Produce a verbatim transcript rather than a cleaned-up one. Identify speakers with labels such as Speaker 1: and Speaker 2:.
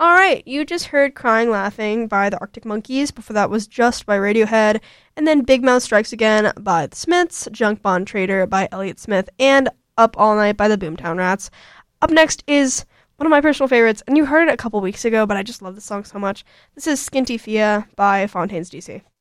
Speaker 1: All right, you just heard Crying Laughing by the Arctic Monkeys. Before that was Just by Radiohead. And then Big Mouth Strikes Again by the Smiths, Junk Bond Trader by Elliott Smith, and Up All Night by the Boomtown Rats. Up next is one of my personal favorites, and you heard it a couple weeks ago, but I just love this song so much. This is Skinty Fia by Fontaines D C.